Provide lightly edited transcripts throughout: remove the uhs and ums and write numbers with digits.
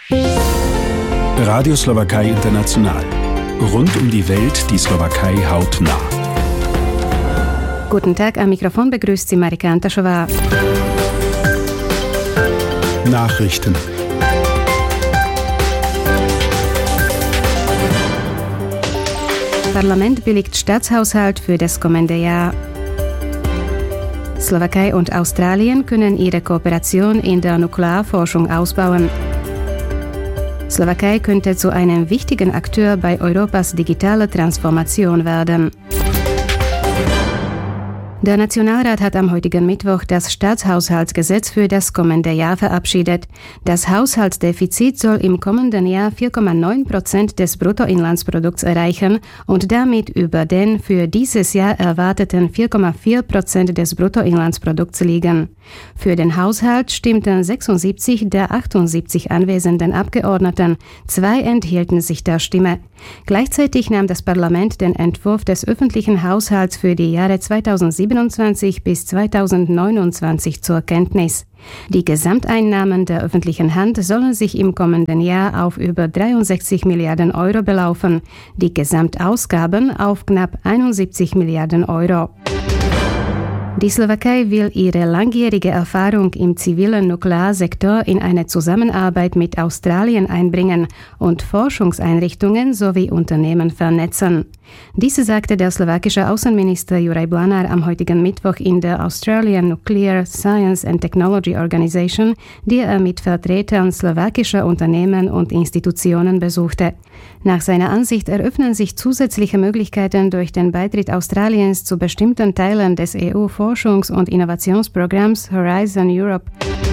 Radio Slowakei International. Rund um die Welt die Slowakei hautnah. Guten Tag, am Mikrofon begrüßt Sie Marika Antaschova. Nachrichten. Parlament billigt Staatshaushalt für das kommende Jahr. Slowakei und Australien können ihre Kooperation in der Nuklearforschung ausbauen. Slowakei könnte zu einem wichtigen Akteur bei Europas digitaler Transformation werden. Der Nationalrat hat am heutigen Mittwoch das Staatshaushaltsgesetz für das kommende Jahr verabschiedet. Das Haushaltsdefizit soll im kommenden Jahr 4,9% des Bruttoinlandsprodukts erreichen und damit über den für dieses Jahr erwarteten 4,4% des Bruttoinlandsprodukts liegen. Für den Haushalt stimmten 76 der 78 anwesenden Abgeordneten, 2 enthielten sich der Stimme. Gleichzeitig nahm das Parlament den Entwurf des öffentlichen Haushalts für die Jahre 2027 bis 2029 zur Kenntnis. Die Gesamteinnahmen der öffentlichen Hand sollen sich im kommenden Jahr auf über 63 Milliarden Euro belaufen, die Gesamtausgaben auf knapp 71 Milliarden Euro. Die Slowakei will ihre langjährige Erfahrung im zivilen Nuklearsektor in eine Zusammenarbeit mit Australien einbringen und Forschungseinrichtungen sowie Unternehmen vernetzen. Dies sagte der slowakische Außenminister Juraj Blanár am heutigen Mittwoch in der Australian Nuclear Science and Technology Organization, die er mit Vertretern slowakischer Unternehmen und Institutionen besuchte. Nach seiner Ansicht eröffnen sich zusätzliche Möglichkeiten durch den Beitritt Australiens zu bestimmten Teilen des EU-Forschungs- und Innovationsprogramms Horizon Europe.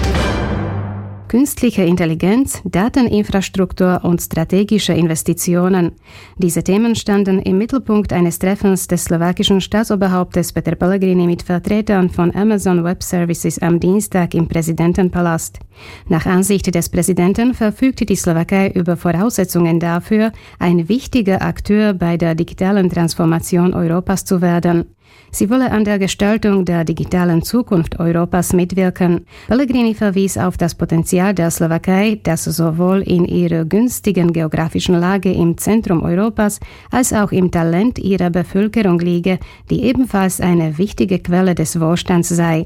Künstliche Intelligenz, Dateninfrastruktur und strategische Investitionen. Diese Themen standen im Mittelpunkt eines Treffens des slowakischen Staatsoberhauptes Peter Pellegrini mit Vertretern von Amazon Web Services am Dienstag im Präsidentenpalast. Nach Ansicht des Präsidenten verfügte die Slowakei über Voraussetzungen dafür, ein wichtiger Akteur bei der digitalen Transformation Europas zu werden. Sie wolle an der Gestaltung der digitalen Zukunft Europas mitwirken. Pellegrini verwies auf das Potenzial der Slowakei, das sowohl in ihrer günstigen geografischen Lage im Zentrum Europas als auch im Talent ihrer Bevölkerung liege, die ebenfalls eine wichtige Quelle des Wohlstands sei.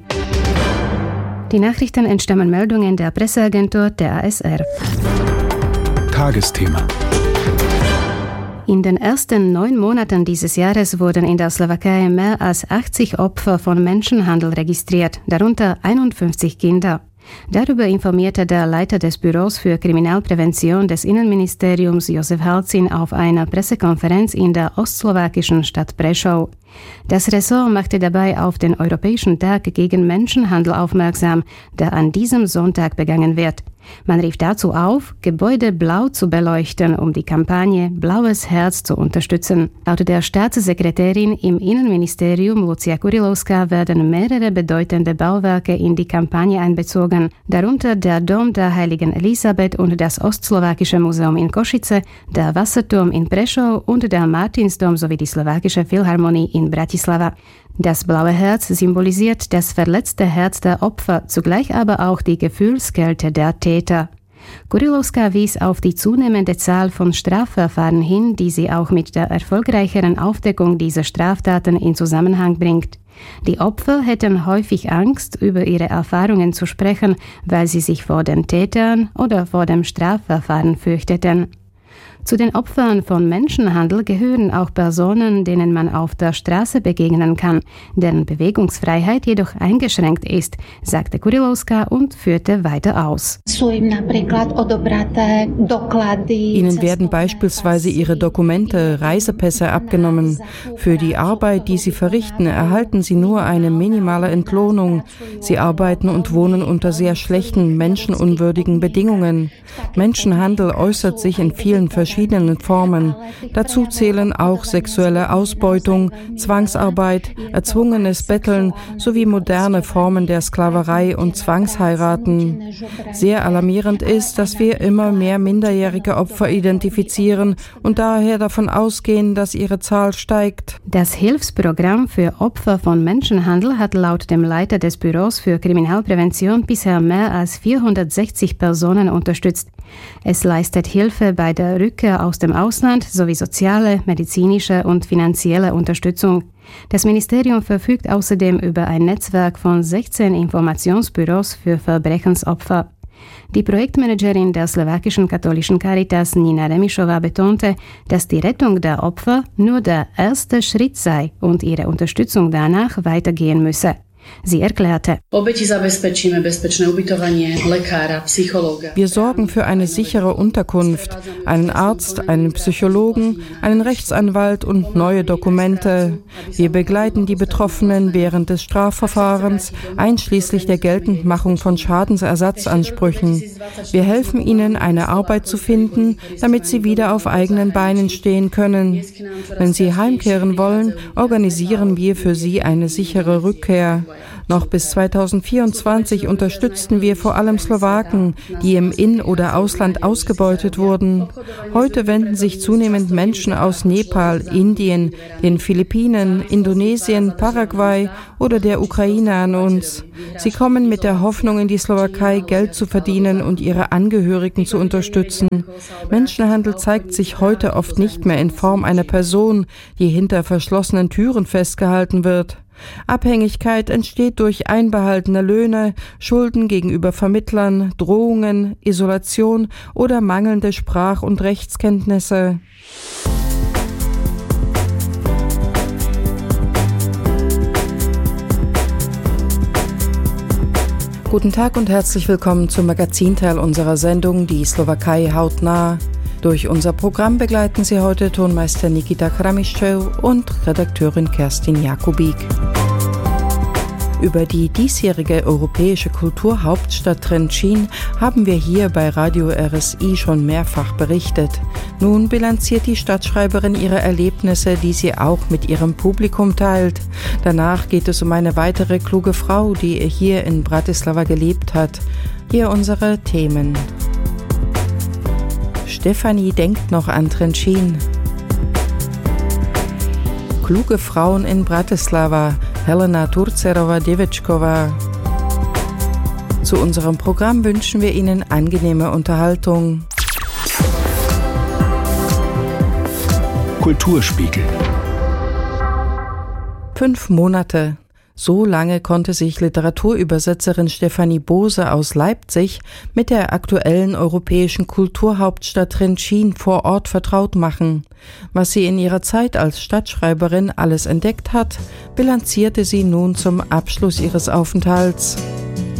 Die Nachrichten entstammen Meldungen der Presseagentur der ASR. Tagesthema. In den ersten 9 Monaten dieses Jahres wurden in der Slowakei mehr als 80 Opfer von Menschenhandel registriert, darunter 51 Kinder. Darüber informierte der Leiter des Büros für Kriminalprävention des Innenministeriums Josef Halcin auf einer Pressekonferenz in der ostslowakischen Stadt Prešov. Das Ressort machte dabei auf den Europäischen Tag gegen Menschenhandel aufmerksam, der an diesem Sonntag begangen wird. Man rief dazu auf, Gebäude blau zu beleuchten, um die Kampagne Blaues Herz zu unterstützen. Laut der Staatssekretärin im Innenministerium Lucia Kurilovská werden mehrere bedeutende Bauwerke in die Kampagne einbezogen, darunter der Dom der Heiligen Elisabeth und das Ostslowakische Museum in Košice, der Wasserturm in Prešov und der Martinsdom sowie die Slowakische Philharmonie in Bratislava. Das blaue Herz symbolisiert das verletzte Herz der Opfer, zugleich aber auch die Gefühlskälte der Täter. Kurilovská wies auf die zunehmende Zahl von Strafverfahren hin, die sie auch mit der erfolgreicheren Aufdeckung dieser Straftaten in Zusammenhang bringt. Die Opfer hätten häufig Angst, über ihre Erfahrungen zu sprechen, weil sie sich vor den Tätern oder vor dem Strafverfahren fürchteten. Zu den Opfern von Menschenhandel gehören auch Personen, denen man auf der Straße begegnen kann, deren Bewegungsfreiheit jedoch eingeschränkt ist, sagte Kurilovská und führte weiter aus. Ihnen werden beispielsweise ihre Dokumente, Reisepässe abgenommen. Für die Arbeit, die sie verrichten, erhalten sie nur eine minimale Entlohnung. Sie arbeiten und wohnen unter sehr schlechten, menschenunwürdigen Bedingungen. Menschenhandel äußert sich in vielen verschiedenen Formen. Dazu zählen auch sexuelle Ausbeutung, Zwangsarbeit, erzwungenes Betteln sowie moderne Formen der Sklaverei und Zwangsheiraten. Sehr alarmierend ist, dass wir immer mehr minderjährige Opfer identifizieren und daher davon ausgehen, dass ihre Zahl steigt. Das Hilfsprogramm für Opfer von Menschenhandel hat laut dem Leiter des Büros für Kriminalprävention bisher mehr als 460 Personen unterstützt. Es leistet Hilfe bei der Rückkehr aus dem Ausland sowie soziale, medizinische und finanzielle Unterstützung. Das Ministerium verfügt außerdem über ein Netzwerk von 16 Informationsbüros für Verbrechensopfer. Die Projektmanagerin der slowakischen katholischen Caritas Nina Remišová betonte, dass die Rettung der Opfer nur der erste Schritt sei und ihre Unterstützung danach weitergehen müsse. Sie erklärte: Wir sorgen für eine sichere Unterkunft, einen Arzt, einen Psychologen, einen Rechtsanwalt und neue Dokumente. Wir begleiten die Betroffenen während des Strafverfahrens, einschließlich der Geltendmachung von Schadensersatzansprüchen. Wir helfen ihnen, eine Arbeit zu finden, damit sie wieder auf eigenen Beinen stehen können. Wenn sie heimkehren wollen, organisieren wir für sie eine sichere Rückkehr. Noch bis 2024 unterstützten wir vor allem Slowaken, die im In- oder Ausland ausgebeutet wurden. Heute wenden sich zunehmend Menschen aus Nepal, Indien, den Philippinen, Indonesien, Paraguay oder der Ukraine an uns. Sie kommen mit der Hoffnung in die Slowakei, Geld zu verdienen und ihre Angehörigen zu unterstützen. Menschenhandel zeigt sich heute oft nicht mehr in Form einer Person, die hinter verschlossenen Türen festgehalten wird. Abhängigkeit entsteht durch einbehaltene Löhne, Schulden gegenüber Vermittlern, Drohungen, Isolation oder mangelnde Sprach- und Rechtskenntnisse. Guten Tag und herzlich willkommen zum Magazinteil unserer Sendung Die Slowakei hautnah. Durch unser Programm begleiten Sie heute Tonmeister Nikita Kramiščev und Redakteurin Kerstin Jakubik. Über die diesjährige europäische Kulturhauptstadt Trenčín haben wir hier bei Radio RSI schon mehrfach berichtet. Nun bilanziert die Stadtschreiberin ihre Erlebnisse, die sie auch mit ihrem Publikum teilt. Danach geht es um eine weitere kluge Frau, die hier in Bratislava gelebt hat. Hier unsere Themen. Stefanie denkt noch an Trenčín. Kluge Frauen in Bratislava, Helena Turcerova-Devečková. Zu unserem Programm wünschen wir Ihnen angenehme Unterhaltung. Kulturspiegel. 5 Monate. So lange konnte sich Literaturübersetzerin Stefanie Bose aus Leipzig mit der aktuellen europäischen Kulturhauptstadt Trenčín vor Ort vertraut machen. Was sie in ihrer Zeit als Stadtschreiberin alles entdeckt hat, bilanzierte sie nun zum Abschluss ihres Aufenthalts.